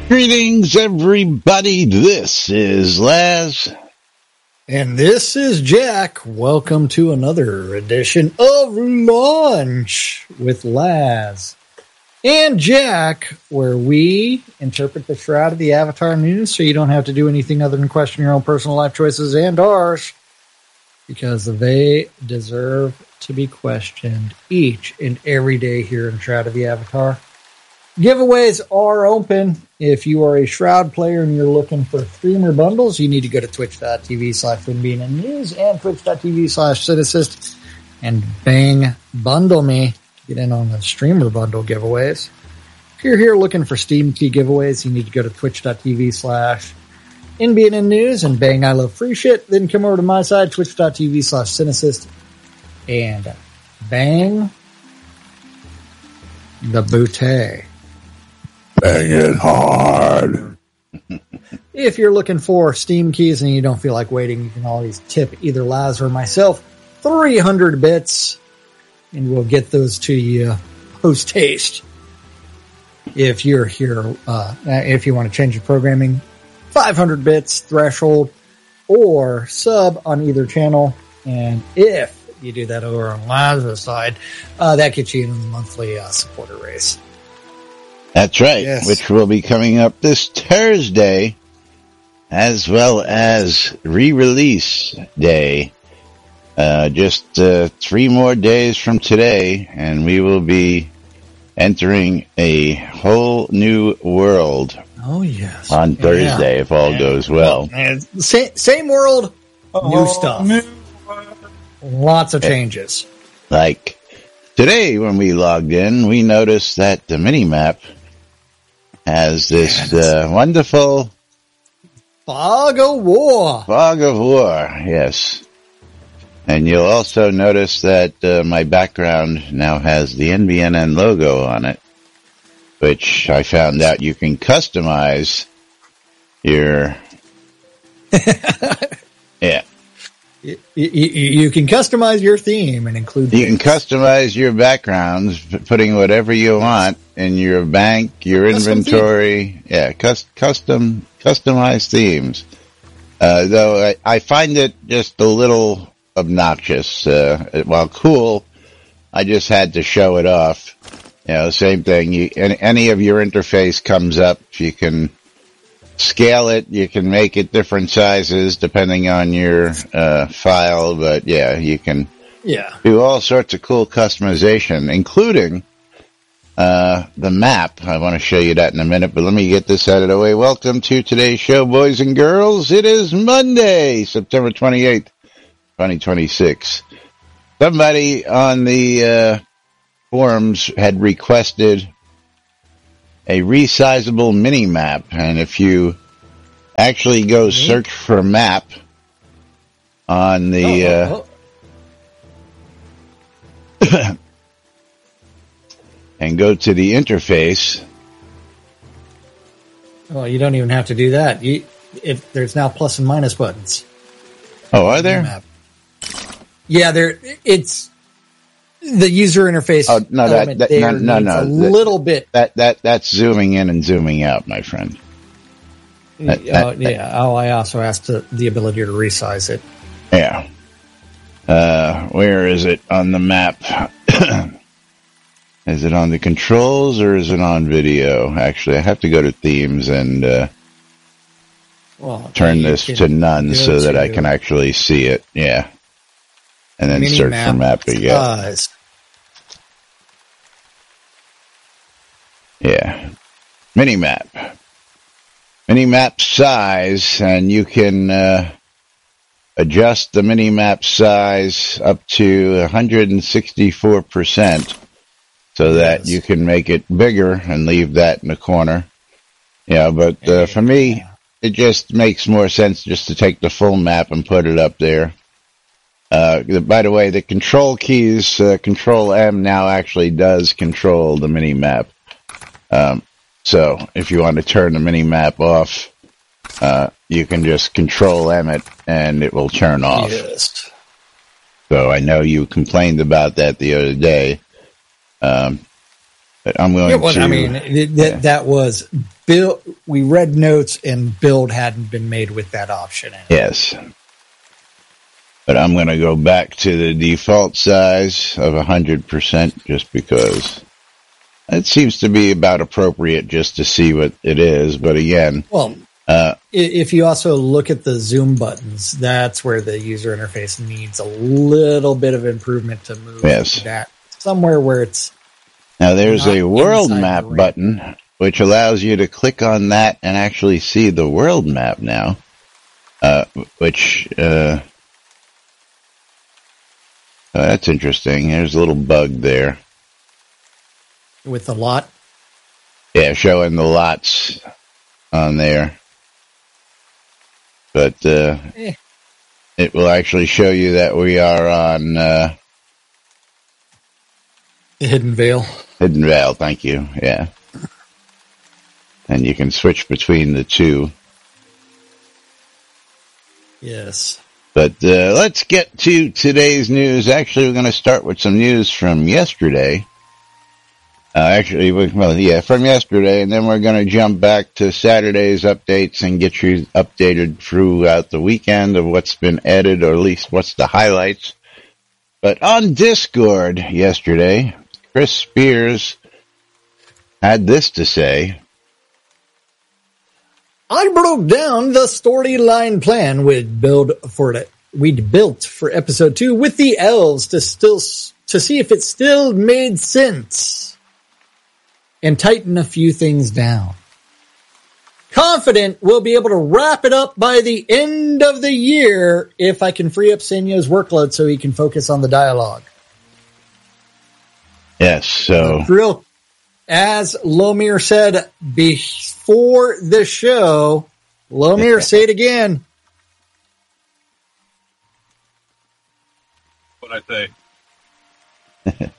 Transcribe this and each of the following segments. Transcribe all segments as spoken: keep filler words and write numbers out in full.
Greetings, everybody. This is Laz. And this is Jack. Welcome to another edition of Lunch with Laz and Jack, where we interpret the shroud of the Avatar news so you don't have to do anything other than question your own personal life choices and ours, because they deserve to be questioned each and every day here in Shroud of the Avatar. Giveaways are open. If you are a Shroud player and you're looking for streamer bundles, you need to go to twitch.tv slash FinBean News and twitch.tv slash Citassist and bang bundle me to get in on the streamer bundle giveaways. If you're here looking for Steam key giveaways, you need to go to twitch.tv slash NBN News and bang I love free shit. Then come over to my side, twitch.tv slash Citassist and bang the bootay. Bang it hard. If you're looking for Steam keys and you don't feel like waiting, you can always tip either Laz or myself three hundred bits, and we'll get those to you post haste. If you're here, uh, if you want to change your programming, five hundred bits threshold or sub on either channel. And if you do that over on Laz's side, uh, that gets you in the monthly uh, supporter race. That's right, yes. Which will be coming up this Thursday, as well as re-release day. Uh, just uh, three more days from today, and we will be entering a whole new world. Oh, yes. On Thursday, yeah. if all yeah. goes well. And same, same world, oh, new stuff. New Lots of changes. Like today, when we logged in, we noticed that the mini-map has this uh, wonderful Fog of War. Fog of War, yes. And you'll also notice that uh, my background now has the N B N N logo on it, which I found out you can customize your... yeah. You, you, you can customize your theme and include... You things. can customize your backgrounds, putting whatever you want in your bank, your custom inventory. Theme. Yeah, cus- custom, customized themes. Uh, though I, I find it just a little obnoxious. Uh, while cool, I just had to show it off. You know, same thing. You, any, any of your interface comes up, you can scale it, you can make it different sizes depending on your uh, file, but yeah, you can yeah. do all sorts of cool customization, including uh, the map. I want to show you that in a minute, but let me get this out of the way. Welcome to today's show, boys and girls. It is Monday, September twenty-eighth, twenty twenty-six. Somebody on the uh, forums had requested a resizable mini map, and if you actually go mm-hmm. search for a map on the oh, oh, oh. uh, and go to the interface. Well, you don't even have to do that. You, if there's now plus and minus buttons. Oh, are there? Map. Yeah, there. It's. The user interface. Oh, no, that, that, no, no, no. A little bit. That, that, that's zooming in and zooming out, my friend. That, that, oh, yeah. That, oh, I also asked the, the ability to resize it. Yeah. Uh, where is it on the map? Is it on the controls or is it on video? Actually, I have to go to themes and, uh, well, turn this to none so that I can actually see it. Yeah. And then search for map again. Size. Yeah. Mini-map. Mini-map size, and you can uh, adjust the mini-map size up to one hundred sixty-four percent so that yes. you can make it bigger and leave that in the corner. Yeah, but uh, for me, it just makes more sense just to take the full map and put it up there. Uh, by the way, the control keys, uh, Control M now actually does control the mini map. Um, so if you want to turn the mini map off, uh, you can just Control M it and it will turn off. Yes. So I know you complained about that the other day. Um, but I'm going yeah, well, to. I mean, that, yeah. that was build, we read notes and build hadn't been made with that option in. Yes. But I'm going to go back to the default size of one hundred percent just because it seems to be about appropriate just to see what it is. But again, well, uh, if you also look at the zoom buttons, that's where the user interface needs a little bit of improvement to move yes. that somewhere where it's. Now there's a world map button, which allows you to click on that and actually see the world map now, uh, which, uh, oh, that's interesting. There's a little bug there. With the lot? Yeah, showing the lots on there. But uh, eh. it will actually show you that we are on... Uh, Hidden Vale. Hidden Vale, thank you, yeah. And you can switch between the two. Yes. But uh, let's get to today's news. Actually, we're going to start with some news from yesterday. Uh, actually, well, yeah, from yesterday, and then we're going to jump back to Saturday's updates and get you updated throughout the weekend of what's been added, or at least what's the highlights. But on Discord yesterday, Chris Spears had this to say. I broke down the storyline plan we'd build for it. We'd built for episode two with the elves to still to see if it still made sense, and tighten a few things down. Confident we'll be able to wrap it up by the end of the year if I can free up Senyo's workload so he can focus on the dialogue. Yes, so real. As Lomir said before the show, Lomir, say it again. What'd I say?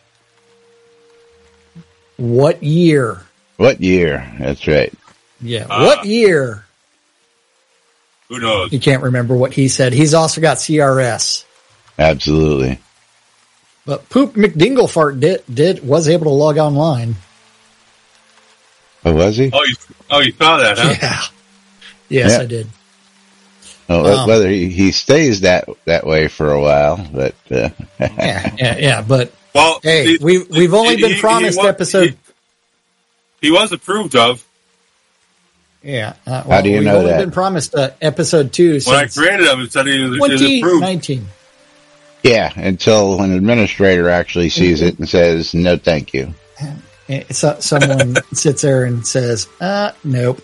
What year? What year? That's right. Yeah, uh, what year? Who knows? You can't remember what he said. He's also got C R S. Absolutely. But Poop McDinglefart did, did was able to log online. Oh, was he? Oh, you, oh, you saw that, huh? Yeah. Yes, yeah. I did. Well, um, whether he, he stays that that way for a while, but uh. yeah, yeah, yeah. But well, hey, he, we we've only he, been he, promised he was, episode. He, he was approved of. Yeah. Uh, well, How do you we've know only that? Been promised uh, episode two. When I created him, it said he was, twenty approved. nineteen. Yeah, until an administrator actually sees it and says, "No, thank you." So, someone sits there and says, uh, nope.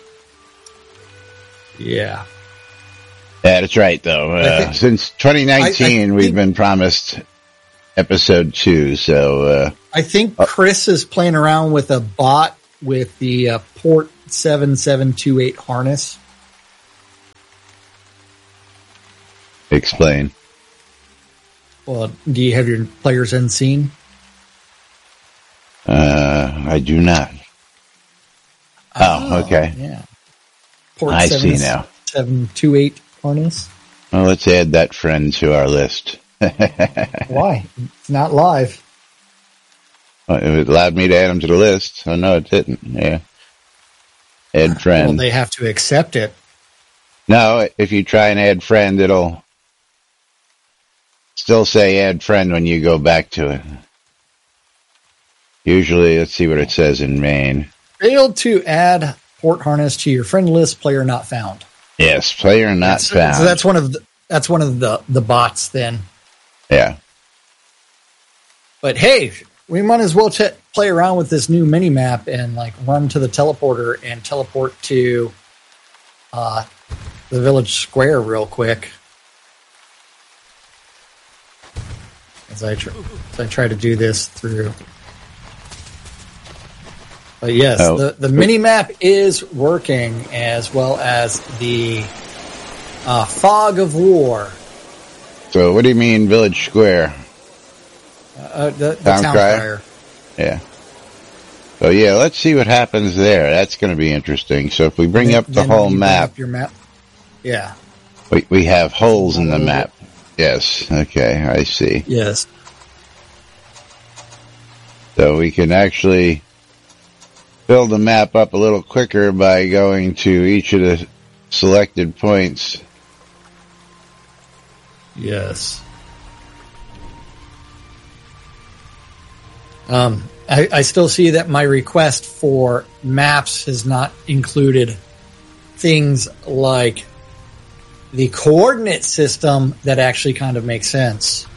Yeah. Yeah, that's right, though. Uh, think, since twenty nineteen, I, I we've think, been promised episode two, so... Uh, I think Chris uh, is playing around with a bot with the uh, port seven seven two eight harness. Explain. Well, do you have your players unseen? Uh, I do not. Oh, oh okay. Yeah. Port I seven, see now. seven two eight harness. Well, let's add that friend to our list. Why? It's not live. Well, it allowed me to add him to the list. Oh, no, it didn't. Yeah. Add friend. Well, they have to accept it. No, if you try and add friend, it'll still say add friend when you go back to it. Usually, let's see what it says in main. Failed to add port harness to your friend list. Player not found. Yes, player not that's, found. So that's one of the, that's one of the, the bots then. Yeah. But hey, we might as well t- play around with this new mini map and like run to the teleporter and teleport to uh, the village square real quick. As I try, as I try to do this through. But yes, oh. the, the mini map is working, as well as the uh, fog of war. So, what do you mean, village square? Uh, the the town, town crier. Yeah. So yeah, let's see what happens there. That's going to be interesting. So if we bring then, up the whole map, your map, yeah, we we have holes in the map. Yes. Okay, I see. Yes. So we can actually fill the map up a little quicker by going to each of the selected points. Yes. Um, I, I still see that my request for maps has not included things like the coordinate system that actually kind of makes sense.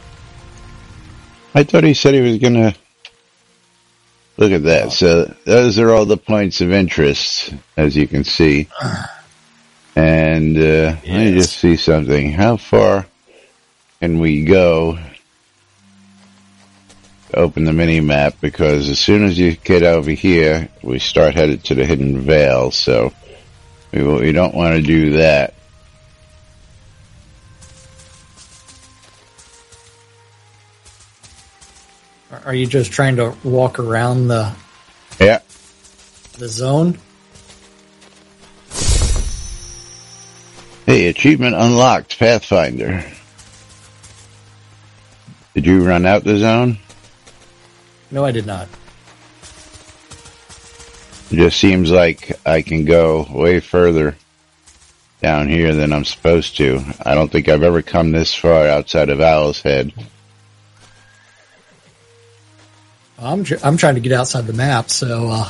I thought he said he was going to look at that. So those are all the points of interest, as you can see. And uh, yes. Let me just see something. How far can we go to open the mini map? Because as soon as you get over here, we start headed to the Hidden Vale. So we, we don't want to do that. Are you just trying to walk around the yeah the zone? Hey, achievement unlocked, Pathfinder. Did you run out the zone? No, I did not. It just seems like I can go way further down here than I'm supposed to. I don't think I've ever come this far outside of Owl's Head. I'm tr- I'm trying to get outside the map, so. Uh...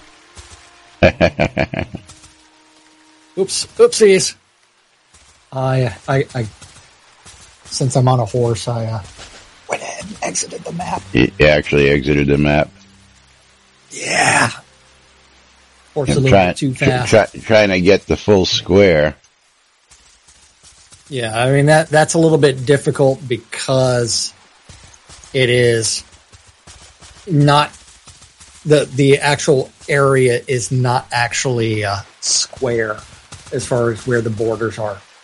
Oops, oopsies. I, I, I, since I'm on a horse, I uh, went ahead and exited the map. You actually exited the map. Yeah. Horse I'm a little trying, bit too fast. Try, trying to get the full square. Yeah, I mean that that's a little bit difficult because it is not the the actual area is not actually uh, square as far as where the borders are.